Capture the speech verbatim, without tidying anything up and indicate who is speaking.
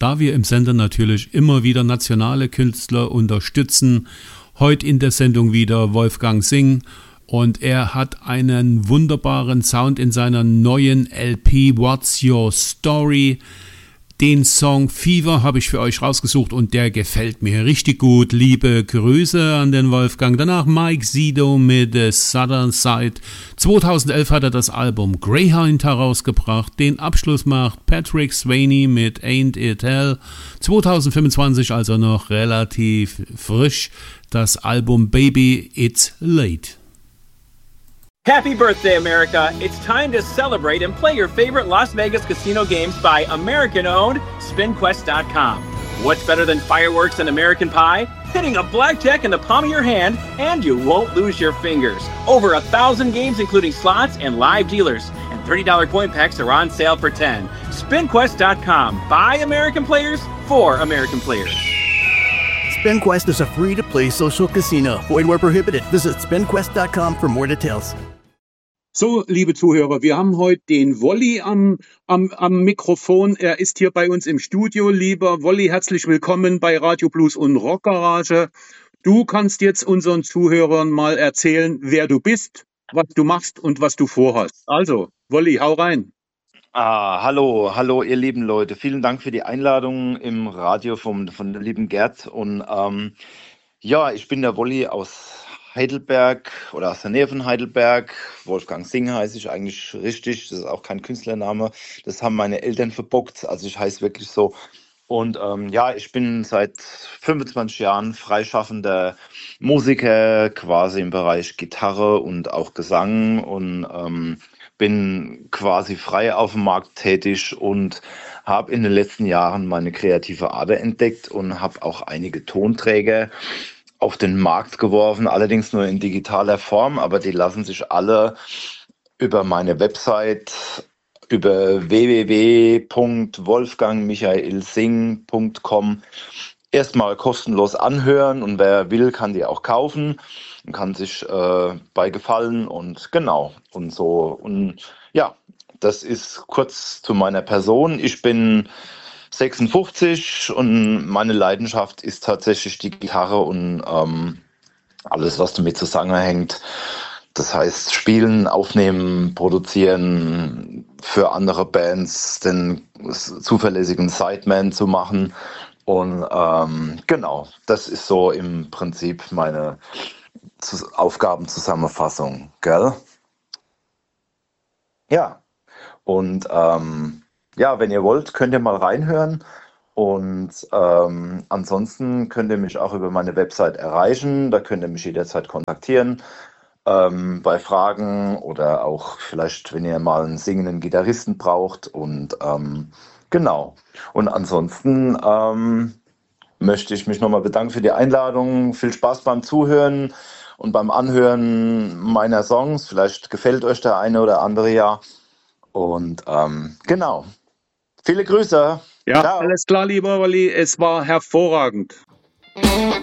Speaker 1: Da wir im Sender natürlich immer wieder nationale Künstler unterstützen, heute in der Sendung wieder Wolfgang Sing, und er hat einen wunderbaren Sound in seiner neuen L P What's Your Story. Den Song Fever habe ich für euch rausgesucht und der gefällt mir richtig gut. Liebe Grüße an den Wolfgang. Danach Mike Sido mit The Southern Side. zweitausendelf hat er das Album Greyhound herausgebracht. Den Abschluss macht Patrick Swayze mit Ain't It Hell. zweitausendfünfundzwanzig, also noch relativ frisch, das Album Baby It's Late.
Speaker 2: Happy birthday, America. It's time to celebrate and play your favorite Las Vegas casino games by American-owned Spin Quest dot com. What's better than fireworks and American pie? Hitting a blackjack in the palm of your hand, and you won't lose your fingers. Over a thousand games, including slots and live dealers. And thirty dollars point packs are on sale for ten dollars. Spin Quest dot com. By American players, for American players.
Speaker 3: SpinQuest is a free-to-play social casino. Void where prohibited. Visit Spin Quest dot com for more details.
Speaker 4: So, liebe Zuhörer, wir haben heute den Wolli am, am, am Mikrofon. Er ist hier bei uns im Studio. Lieber Wolli, herzlich willkommen bei Radio Blues und Rockgarage. Du kannst jetzt unseren Zuhörern mal erzählen, wer du bist, was du machst und was du vorhast. Also, Wolli, hau rein.
Speaker 5: Ah, hallo, hallo, ihr lieben Leute. Vielen Dank für die Einladung im Radio vom, von der lieben Gerd. Und ähm, ja, ich bin der Wolli aus Heidelberg oder aus der Nähe von Heidelberg. Wolfgang Sing heiße ich eigentlich richtig. Das ist auch kein Künstlername. Das haben meine Eltern verbockt. Also ich heiße wirklich so. Und ähm, ja, ich bin seit fünfundzwanzig Jahren freischaffender Musiker, quasi im Bereich Gitarre und auch Gesang. Und ähm, bin quasi frei auf dem Markt tätig und habe in den letzten Jahren meine kreative Ader entdeckt und habe auch einige Tonträger auf den Markt geworfen, allerdings nur in digitaler Form, aber die lassen sich alle über meine Website, über w w w punkt wolfgang michael sing punkt com erstmal kostenlos anhören, und wer will, kann die auch kaufen und kann sich äh, bei gefallen, und genau, und so. Und ja, das ist kurz zu meiner Person. Ich bin sechsundfünfzig und meine Leidenschaft ist tatsächlich die Gitarre und ähm, alles, was damit zusammenhängt. Das heißt, spielen, aufnehmen, produzieren, für andere Bands den zuverlässigen Sideman zu machen. Und ähm, genau, das ist so im Prinzip meine Aufgabenzusammenfassung, gell? Ja, und ähm, ja, wenn ihr wollt, könnt ihr mal reinhören, und ähm, ansonsten könnt ihr mich auch über meine Website erreichen. Da könnt ihr mich jederzeit kontaktieren ähm, bei Fragen oder auch vielleicht, wenn ihr mal einen singenden Gitarristen braucht, und ähm, genau. Und ansonsten ähm, möchte ich mich nochmal bedanken für die Einladung. Viel Spaß beim Zuhören und beim Anhören meiner Songs. Vielleicht gefällt euch der eine oder andere ja. Und ähm, genau. Viele Grüße.
Speaker 4: Ja,
Speaker 5: Ciao.
Speaker 4: alles klar, lieber Wolli. Es war hervorragend.